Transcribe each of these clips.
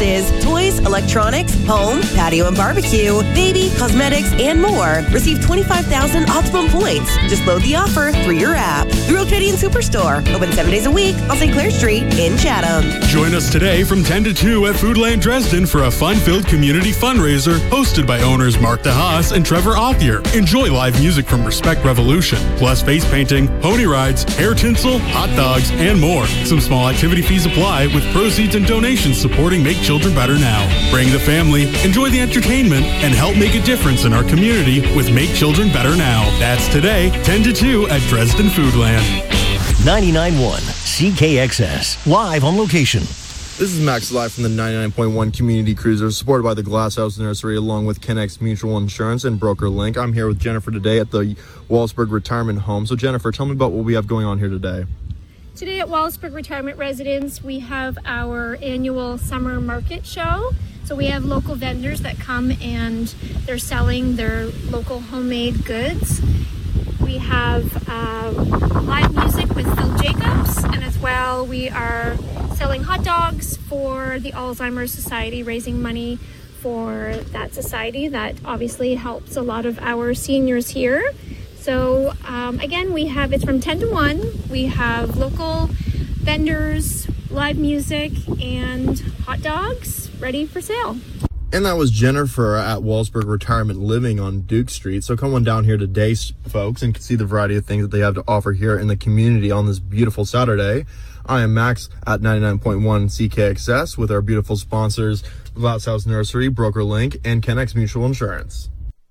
appliances, toys, electronics, home, patio and barbecue, baby, cosmetics, and more. Receive 25,000 Optimum points. Just load the offer through your app. Thrill Canadian Superstore. Open 7 days a week on St. Clair Street in Chatham. Join us today from 10 to 2 at Foodland Dresden for a fun-filled community fundraiser hosted by owners Mark DeHaas and Trevor Othier. Enjoy live music from Respect Revolution, plus face painting, pony rides, hair tinsel, hot dogs, and more. Some small activity fees apply with proceeds and donations supporting Make Children Better Now. Bring the family, enjoy the entertainment, and help make a difference in our community with Make Children Better Now. That's today, 10 to 2 at Dresden Foodland. 99.1 CKXS, live on location. This is Max live from the 99.1 Community Cruiser, supported by the Glass House Nursery, along with Kennex Mutual Insurance and Broker Link. I'm here with Jennifer today at the Wallaceburg Retirement Home. So Jennifer, tell me about what we have going on here today. Today at Wallaceburg Retirement Residence, we have our annual summer market show. So we have local vendors that come and they're selling their local homemade goods. We have live music with Phil Jacobs, and as well we are selling hot dogs for the Alzheimer's Society, raising money for that society that obviously helps a lot of our seniors here. So again, it's from 10 to 1. We have local vendors, live music, and hot dogs ready for sale. And that was Jennifer at Wallaceburg Retirement Living on Duke Street. So come on down here today, folks, and see the variety of things that they have to offer here in the community on this beautiful Saturday. I am Max at 99.1 CKXS with our beautiful sponsors, Glass House Nursery, Broker Link, and Kennex Mutual Insurance.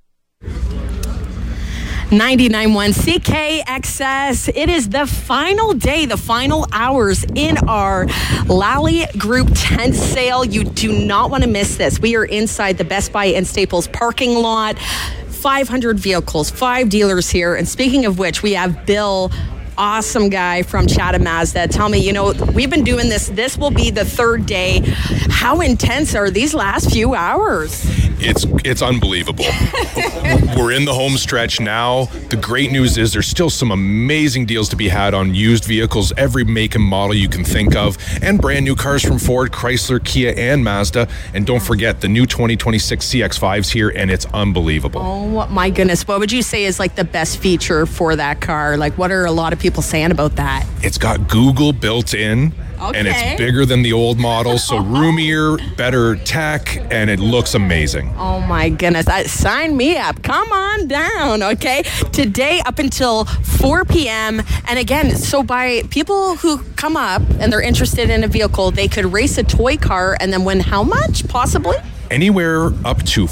99.1 CKXS. It is the final day, the final hours in our Lally Group tent sale. You do not want to miss this. We are inside the Best Buy and Staples parking lot. 500 vehicles, 5 dealers here. And speaking of which, we have Bill, awesome guy from Chatham Mazda. Tell me, we've been doing this. This will be the 3rd day. How intense are these last few hours? It's unbelievable. We're in the home stretch now. The great news is there's still some amazing deals to be had on used vehicles, every make and model you can think of, and brand new cars from Ford, Chrysler, Kia, and Mazda. And don't forget the new 2026 CX-5's here, and it's unbelievable. Oh my goodness. What would you say is like the best feature for that car? Like, what are a lot of people saying about that? It's got Google built in. Okay. And it's bigger than the old model, so roomier, better tech, and it looks amazing. Oh my goodness. Sign me up. Come on down, okay? Today up until 4 p.m. And again, so by people who come up and they're interested in a vehicle, they could race a toy car and then win how much, possibly? Anywhere up to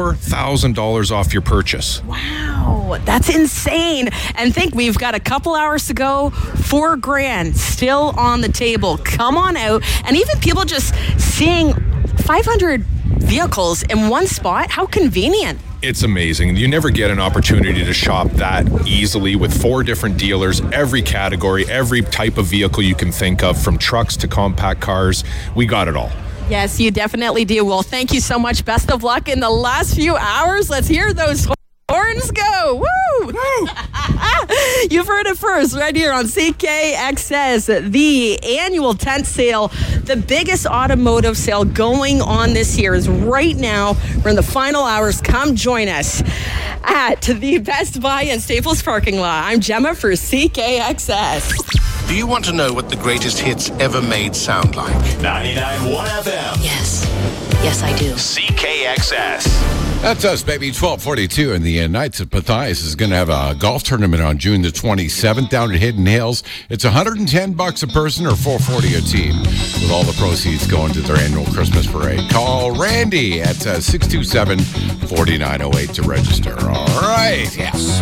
$4,000 off your purchase. Wow, that's insane. And think we've got a couple hours to go. $4,000 still on the table. Come on out. And even people just seeing 500 vehicles in one spot. How convenient. It's amazing. You never get an opportunity to shop that easily with 4 different dealers, every category, every type of vehicle you can think of, from trucks to compact cars. We got it all. Yes, you definitely do. Well, thank you so much. Best of luck in the last few hours. Let's hear those horns go. Woo! Woo! You've heard it first right here on CKXS. The annual tent sale, the biggest automotive sale going on this year is right now. We're in the final hours. Come join us at the Best Buy and Staples parking lot. I'm Gemma for CKXS. Do you want to know what the greatest hits ever made sound like? 99.1 FM. Yes, I do. CKXS. That's us, baby. 12:42, and the Knights of Matthias is going to have a golf tournament on June the 27th down at Hidden Hills. It's $110 a person or $440 a team, with all the proceeds going to their annual Christmas parade. Call Randy at 627-4908 to register. All right. Yes.